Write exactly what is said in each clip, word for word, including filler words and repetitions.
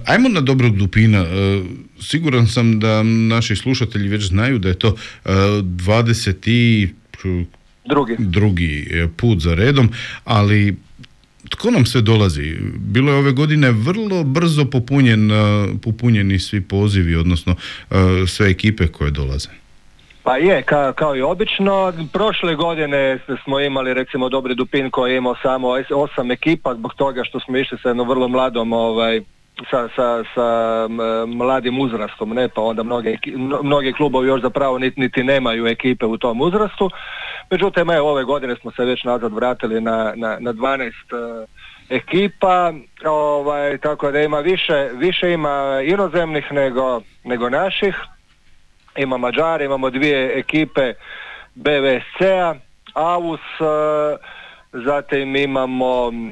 ajmo na Dobrog Dupina. Uh, siguran sam da naši slušatelji već znaju da je to uh, dvadeset i drugi. drugi put za redom, ali tko nam sve dolazi? Bilo je ove godine vrlo brzo popunjen, popunjeni svi pozivi, odnosno sve ekipe koje dolaze. Pa je, ka, kao i obično. Prošle godine smo imali recimo Dobri Dupin koji je imao samo osam ekipa zbog toga što smo išli sa jednom vrlo mladom ovaj, sa, sa, sa mladim uzrastom, ne, pa onda mnoge, mnogi klubovi još zapravo niti, niti nemaju ekipe u tom uzrastu. Međutim, evo, ove godine smo se već nazad vratili na, na, na dvanaest uh, ekipa, ovaj, tako da ima više, više ima inozemnih nego, nego naših. Ima Mađari, imamo dvije ekipe B V S C-a, Avus, uh, zatim imamo uh,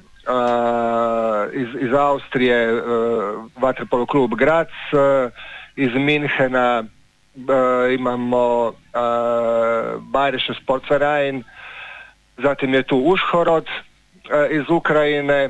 iz, iz Austrije uh, vaterpolo klub Graz, uh, iz Minhena uh, imamo uh, Bayerischer Sportverein, zatim je tu Ušhorod uh, iz Ukrajine,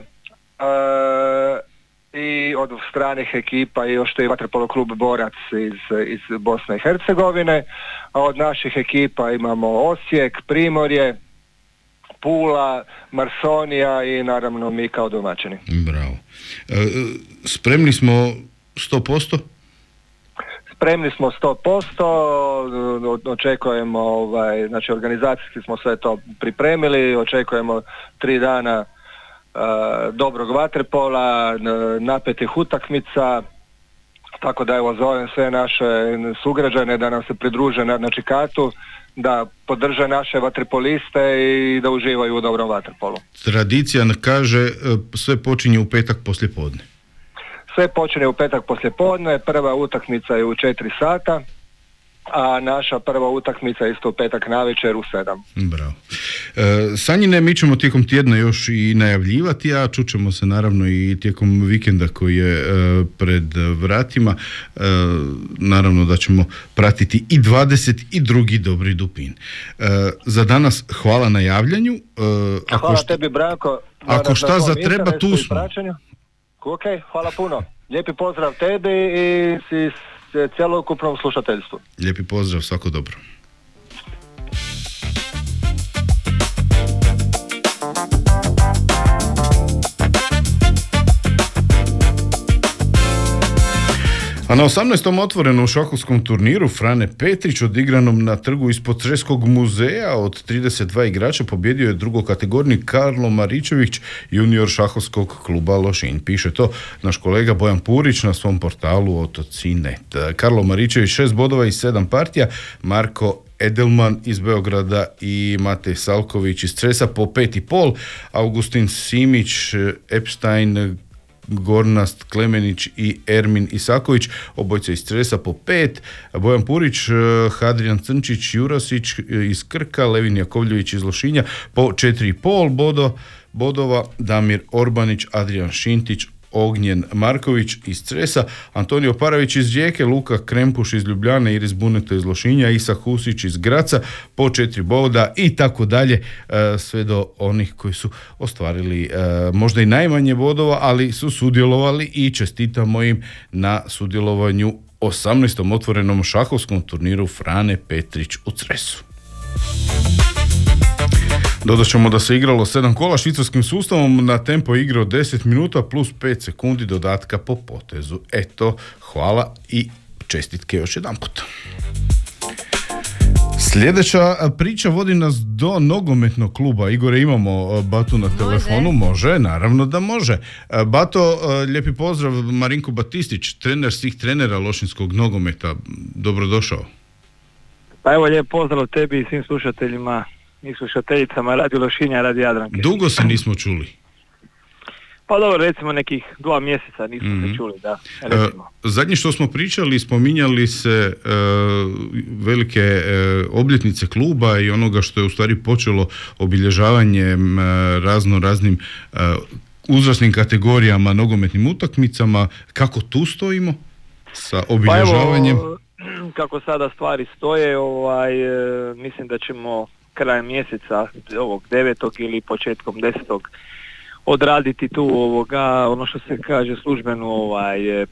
uh, i od stranih ekipa i još to je vaterpolo klub Borac iz, iz Bosne i Hercegovine, a od naših ekipa imamo Osijek, Primorje, Pula, Marsonija i naravno mi kao domaćini. Bravo. E, spremni smo sto posto? Spremni smo sto posto, očekujemo, ovaj, znači organizacijski smo sve to pripremili, očekujemo tri dana Uh, dobrog vaterpola, napetih utakmica, tako da evo zovem sve naše sugrađane da nam se pridruže na, na Čikatu, da podrže naše vaterpoliste i da uživaju u dobrom vaterpolu. Tradicija kaže sve počinje u petak poslijepodne. Sve počinje u petak poslijepodne, prva utakmica je u četiri sata, a naša prva utakmica isto u petak navečer u sedam. Bravo. E, Sanjine, mi ćemo tijekom tjedna još i najavljivati, a čućemo se naravno i tijekom vikenda koji je e, pred vratima. E, naravno da ćemo pratiti i dvadeset drugi Dobri Dupin. E, za danas hvala na javljanju. E, ako hvala šta, tebi, Branko. Ako šta za treba, tu smo. Ok, hvala puno. Lijepi pozdrav tebi i si cjelokupnom slušateljstvu. Lijepi pozdrav, svako dobro. A na osamnaestom otvorenom šahovskom turniru Frane Petrić odigranom na trgu ispod Creskog muzeja od trideset dva igrača pobjedio je drugokategornik Karlo Maričević, junior šahovskog kluba Lošinj. Piše to naš kolega Bojan Purić na svom portalu otoci net. Karlo Maričević šest bodova i sedam partija, Marko Edelman iz Beograda i Matej Salković iz Cresa po pet i pol, Augustin Simić, Epstein, Gornast Klemenić i Ermin Isaković, obojca iz Cresa po pet, Bojan Purić, Hadrijan Crnčić, Jurasić iz Krka, Levin Jakovljević iz Lošinja po četiri i pol bodo, bodova, Damir Orbanić, Adrijan Šintić, Ognjen Marković iz Cresa, Antonio Paravić iz Rijeke, Luka Krempuš iz Ljubljane, Iris Buneta iz Lošinja, Isa Husić iz Graca po četiri boda i tako dalje, sve do onih koji su ostvarili možda i najmanje bodova, ali su sudjelovali i čestitamo im na sudjelovanju osamnaestom otvorenom šahovskom turniru Frane Petrić u Cresu. Dodat ćemo da se igralo sedam kola švicarskim sustavom, na tempo igrao deset minuta plus pet sekundi dodatka po potezu. Eto, hvala i čestitke još jedan put. Sljedeća priča vodi nas do nogometnog kluba. Igore, imamo Batu na telefonu? Može, može, naravno da može. Bato, lijepi pozdrav, Marinko Batistić, trener svih trenera lošinskog nogometa. Dobrodošao. Pa evo, lijep pozdrav tebi i svim slušateljima i slušateljicama Radio Lošinja, Radio Jadranke. Dugo se nismo čuli. Pa dobro, recimo nekih dva mjeseca nismo mm-hmm. se čuli, da. Recimo. E, zadnje što smo pričali, spominjali se e, velike e, obljetnice kluba i onoga što je u stvari počelo obilježavanjem e, razno raznim e, uzrasnim kategorijama, nogometnim utakmicama. Kako tu stojimo sa obilježavanjem? Pa evo, kako sada stvari stoje, ovaj, e, mislim da ćemo krajem mjeseca ovog devetog ili početkom desetog odraditi tu ovoga, ono što se kaže službenu ovaj